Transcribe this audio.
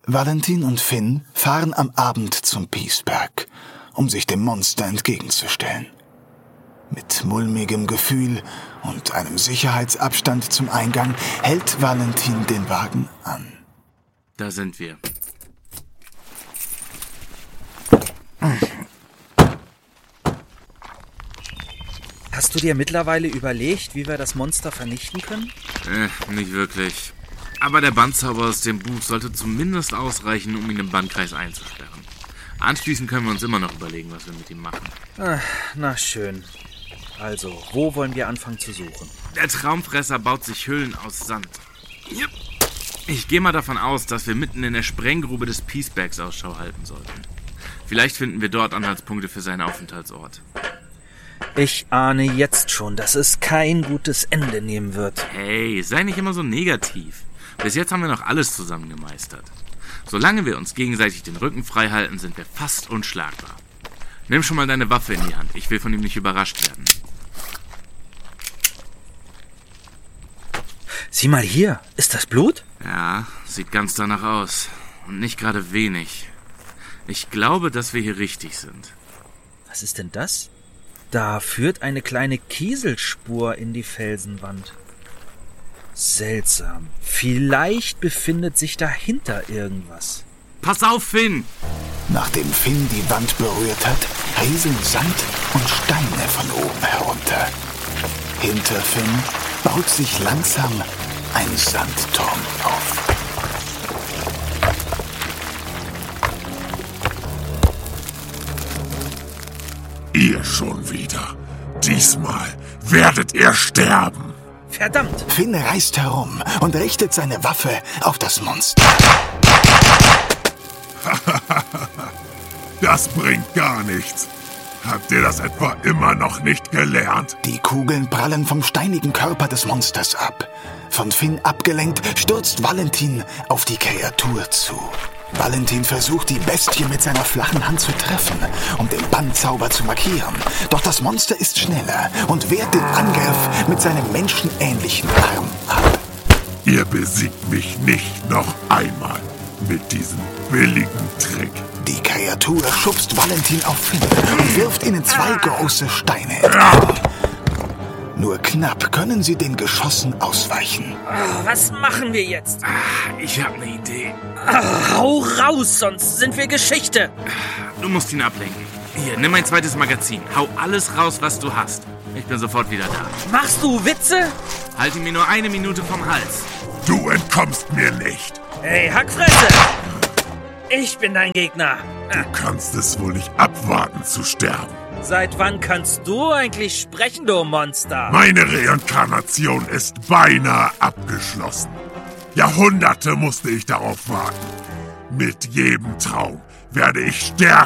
Valentin und Finn fahren am Abend zum Piesberg, um sich dem Monster entgegenzustellen. Mit mulmigem Gefühl und einem Sicherheitsabstand zum Eingang hält Valentin den Wagen an. Da sind wir. Hast du dir mittlerweile überlegt, wie wir das Monster vernichten können? Nicht wirklich. Aber der Bandzauber aus dem Buch sollte zumindest ausreichen, um ihn im Bannkreis einzusperren. Anschließend können wir uns immer noch überlegen, was wir mit ihm machen. Na schön. Also, wo wollen wir anfangen zu suchen? Der Traumfresser baut sich Höhlen aus Sand. Ich gehe mal davon aus, dass wir mitten in der Sprenggrube des Piesbergs Ausschau halten sollten. Vielleicht finden wir dort Anhaltspunkte für seinen Aufenthaltsort. Ich ahne jetzt schon, dass es kein gutes Ende nehmen wird. Hey, sei nicht immer so negativ. Bis jetzt haben wir noch alles zusammen gemeistert. Solange wir uns gegenseitig den Rücken frei halten, sind wir fast unschlagbar. Nimm schon mal deine Waffe in die Hand. Ich will von ihm nicht überrascht werden. Sieh mal hier. Ist das Blut? Ja, sieht ganz danach aus. Und nicht gerade wenig. Ich glaube, dass wir hier richtig sind. Was ist denn das? Da führt eine kleine Kieselspur in die Felsenwand. Seltsam. Vielleicht befindet sich dahinter irgendwas. Pass auf, Finn! Nachdem Finn die Wand berührt hat, rieseln Sand und Steine von oben herunter. Hinter Finn baut sich langsam ein Sandturm auf. Ihr schon wieder. Diesmal werdet ihr sterben. Verdammt! Finn reißt herum und richtet seine Waffe auf das Monster. Das bringt gar nichts. Habt ihr das etwa immer noch nicht gelernt? Die Kugeln prallen vom steinigen Körper des Monsters ab. Von Finn abgelenkt, stürzt Valentin auf die Kreatur zu. Valentin versucht, die Bestie mit seiner flachen Hand zu treffen, um den Bandzauber zu markieren. Doch das Monster ist schneller und wehrt den Angriff mit seinem menschenähnlichen Arm ab. Ihr besiegt mich nicht noch einmal mit diesem billigen Trick. Die Kreatur schubst Valentin auf Finn und wirft ihnen 2 große Steine entgegen. Nur knapp können sie den Geschossen ausweichen. Was machen wir jetzt? Ich habe eine Idee. Hau raus, sonst sind wir Geschichte. Du musst ihn ablenken. Hier, nimm ein zweites Magazin. Hau alles raus, was du hast. Ich bin sofort wieder da. Machst du Witze? Halte mir nur 1 Minute vom Hals. Du entkommst mir nicht. Hey, Hackfresse! Ich bin dein Gegner. Du kannst es wohl nicht abwarten zu sterben. Seit wann kannst du eigentlich sprechen, du Monster? Meine Reinkarnation ist beinahe abgeschlossen. Jahrhunderte musste ich darauf warten. Mit jedem Traum werde ich stärker.